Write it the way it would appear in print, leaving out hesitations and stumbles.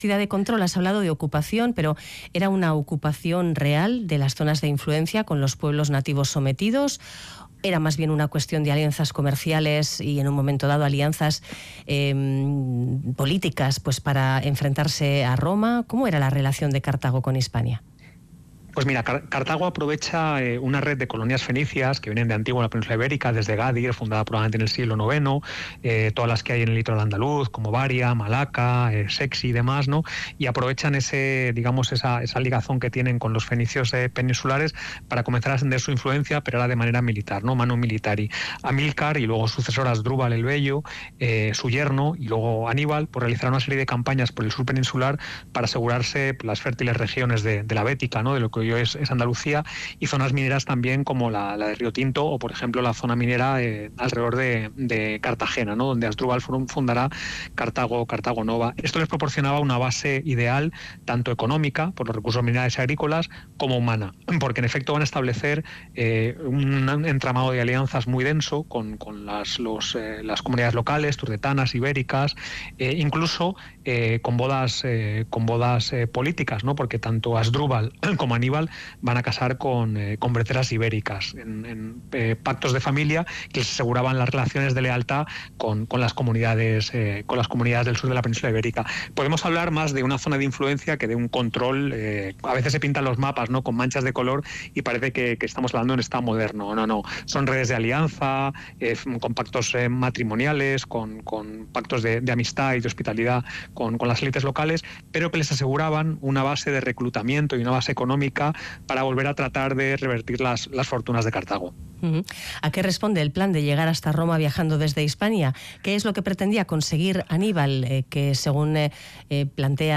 de control, has hablado de ocupación, pero ¿era una ocupación real de las zonas de influencia con los pueblos nativos sometidos? ¿Era más bien una cuestión de alianzas comerciales y en un momento dado alianzas políticas pues para enfrentarse a Roma? ¿Cómo era la relación de Cartago con Hispania? Pues mira, Cartago aprovecha una red de colonias fenicias que vienen de antigua en la península ibérica, desde Gadir, fundada probablemente en el siglo IX, todas las que hay en el litoral andaluz, como Varia, Malaca, Sexi y demás, ¿no? Y aprovechan esa ligazón que tienen con los fenicios peninsulares para comenzar a ascender su influencia, pero ahora de manera militar, ¿no? Manu militari. Amílcar y luego sucesor Asdrúbal el Bello, su yerno, y luego Aníbal, pues realizaron una serie de campañas por el sur peninsular para asegurarse las fértiles regiones de la Bética, ¿no? De lo que hoy es Andalucía, y zonas mineras también como la de Río Tinto o, por ejemplo, la zona minera alrededor de Cartagena, ¿no? Donde Asdrúbal fundará Cartago Nova. Esto les proporcionaba una base ideal, tanto económica, por los recursos minerales y agrícolas, como humana, porque en efecto van a establecer un entramado de alianzas muy denso con las comunidades locales, turdetanas, ibéricas, incluso con bodas políticas, ¿no? Porque tanto Asdrúbal como Aníbal van a casar con breceras ibéricas en pactos de familia que les aseguraban las relaciones de lealtad con las comunidades del sur de la península ibérica. Podemos hablar más de una zona de influencia que de un control. A veces se pintan los mapas, ¿no?, con manchas de color y parece que estamos hablando en estado moderno. No, son redes de alianza, con pactos matrimoniales, con pactos de amistad y de hospitalidad con las élites locales, pero que les aseguraban una base de reclutamiento y una base económica para volver a tratar de revertir las fortunas de Cartago. ¿A qué responde el plan de llegar hasta Roma viajando desde Hispania? ¿Qué es lo que pretendía conseguir Aníbal, que según plantea